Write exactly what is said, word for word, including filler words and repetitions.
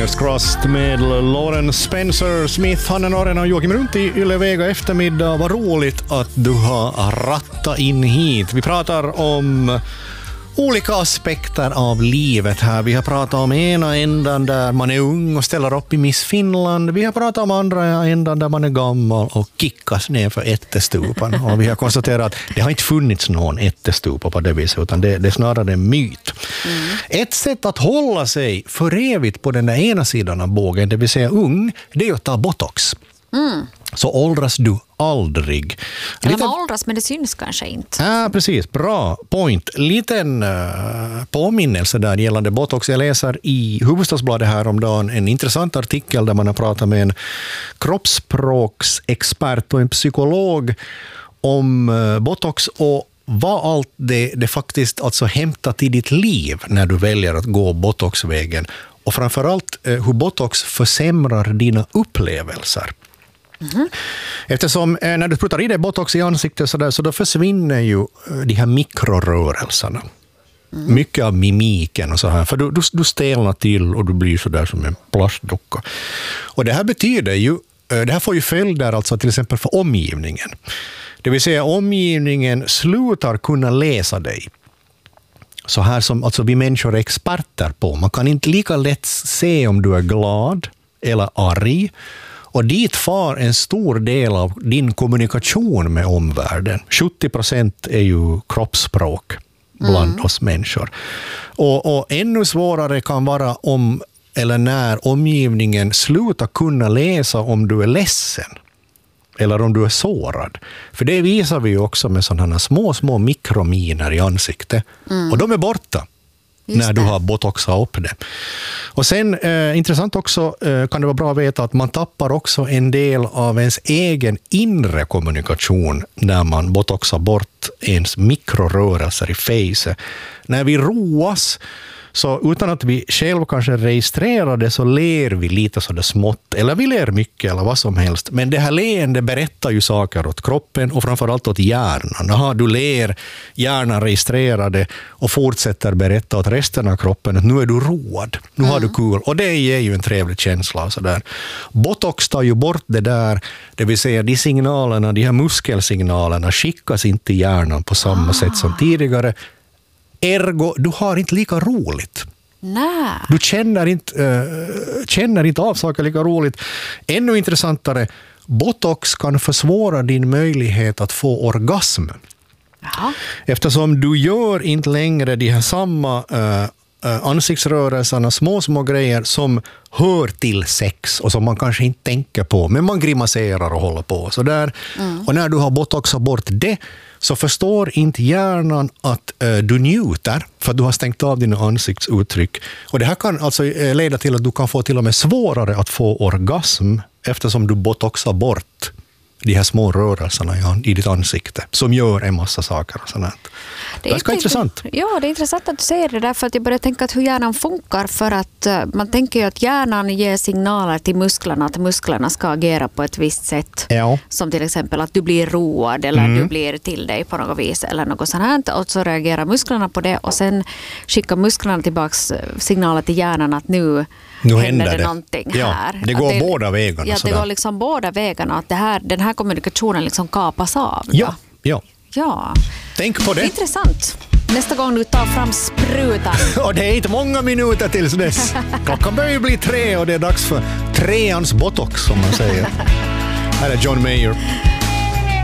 Fingers Crossed med Lauren Spencer Smith. Hanna Norren och Joakim runt i Ylevega eftermiddag. Vad roligt att du har rattat in hit. Vi pratar om olika aspekter av livet här. Vi har pratat om ena ändan där man är ung och ställer upp i Miss Finland. Vi har pratat om andra ändan där man är gammal och kickas ner för ättestupan. Och vi har konstaterat att det har inte funnits någon ättestupa på det viset, utan det, det är snarare en myt. Mm. Ett sätt att hålla sig för evigt på den där ena sidan av bågen, det vill säga ung, det är att ta botox. Mm. Så åldras du aldrig. Eller Lite... man åldras, men det syns kanske inte. Ja, precis. Bra point. Liten uh, påminnelse där gällande botox. Jag läser i Hufvudstadsbladet här om dagen en intressant artikel där man har pratat med en kroppsspråksexpert och en psykolog om uh, botox och vad allt det, det faktiskt alltså hämtat i ditt liv när du väljer att gå botoxvägen. Och framförallt uh, hur botox försämrar dina upplevelser. Mm. Eftersom eh, när du puttar i dig botox i ansiktet så, där, så då försvinner ju eh, de här mikrorörelserna. Mm. Mycket av mimiken och så här. För du, du, du stelnar till och du blir så där som en plastdocka. Och det här betyder ju, eh, det här får ju följder alltså till exempel för omgivningen. Det vill säga omgivningen slutar kunna läsa dig. Så här som alltså vi människor är experter på. Man kan inte lika lätt se om du är glad eller arg. Och dit far en stor del av din kommunikation med omvärlden. sjuttio procent är ju kroppsspråk bland mm. oss människor. Och, och ännu svårare kan vara om eller när omgivningen slutar kunna läsa om du är ledsen. Eller om du är sårad. För det visar vi ju också med sådana små, små mikrominer i ansiktet. Mm. Och de är borta. Just när du det. har botoxat upp det. Och sen, eh, intressant också, eh, kan det vara bra att veta att man tappar också en del av ens egen inre kommunikation när man botoxar bort ens mikrorörelser i face. När vi roas, så utan att vi själv kanske registrerar det, så ler vi lite så där smått. Eller vi ler mycket eller vad som helst. Men det här leende berättar ju saker åt kroppen och framförallt åt hjärnan. Aha, du ler, hjärnan registrerar det och fortsätter berätta åt resten av kroppen att nu är du road. Nu mm. har du kul. Och det ger ju en trevlig känsla. Så där. Botox tar ju bort det där. Det vill säga de signalerna, de här muskelsignalerna skickas inte i hjärnan på samma ah. sätt som tidigare. Ergo, du har inte lika roligt. Nej. Du känner inte, äh, känner inte av saker lika roligt. Ännu intressantare, botox kan försvåra din möjlighet att få orgasm. Jaha. Eftersom du gör inte längre de här samma äh, ansiktsrörelserna, små, små grejer som hör till sex och som man kanske inte tänker på, men man grimaserar och håller på. Så där. Mm. Och när du har botoxat bort det, så förstår inte hjärnan att uh, du njuter för att du har stängt av dina ansiktsuttryck. Och det här kan alltså uh, leda till att du kan få till och med svårare att få orgasm eftersom du botoxar bort de här små rörelserna i ditt ansikte som gör en massa saker och sånt. Det är ganska intressant. Ja, det är intressant att du säger det där, för att jag börjar tänka att hur hjärnan funkar, för att uh, man tänker ju att hjärnan ger signaler till musklerna att musklerna ska agera på ett visst sätt. Ja. Som till exempel att du blir road eller mm. du blir till dig på något vis eller något sånt här, och så reagerar musklerna på det och sen skickar musklerna tillbaks signaler till hjärnan att nu Nu händer, händer det det någonting ja, här. Det går det, båda vägarna. Ja, det går liksom båda vägarna. Att det här, den här kommunikationen liksom kapas av. Ja, ja. ja. Tänk på det. Intressant. Nästa gång du tar fram sprutan. Och det är inte många minuter tills dess. Klockan börjar bli tre och det är dags för treans botox, som man säger. Här är John Mayer.